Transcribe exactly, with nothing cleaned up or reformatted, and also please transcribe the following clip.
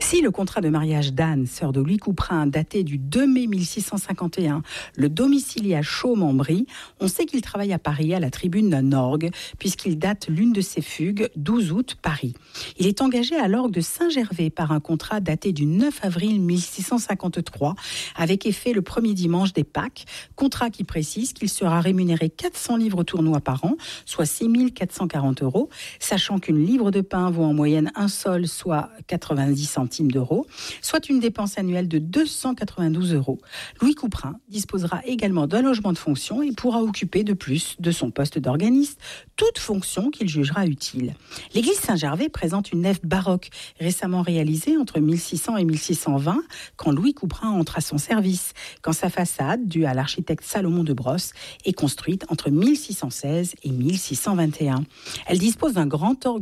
Si le contrat de mariage d'Anne, sœur de Louis Couperin, daté du deux mai mille six cent cinquante et un, le domicilie à Chaume-en-Brie, on sait qu'il travaille à Paris à la tribune d'un orgue, puisqu'il date l'une de ses fugues, douze août, Paris. Il est engagé à l'orgue de Saint-Gervais par un contrat daté du neuf avril mille six cent cinquante-trois, avec effet le premier dimanche des Pâques, contrat qui précise qu'il sera rémunéré quatre cents livres tournois par an, soit six mille quatre cent quarante euros, sachant qu'une livre de pain vaut en moyenne un sol, soit quatre-vingt-dix centimes d'euros, soit une dépense annuelle de deux cent quatre-vingt-douze euros. Louis Couperin disposera également d'un logement de fonction et pourra occuper de plus de son poste d'organiste toute fonction qu'il jugera utile. L'église Saint-Gervais présente une nef baroque récemment réalisée entre mille six cents et mille six cent vingt, quand Louis Couperin entre à son service, quand sa façade, due à l'architecte Salomon de Brosse, est construite entre mille six cent seize et mille six cent vingt et un. Elle dispose d'un grand orgue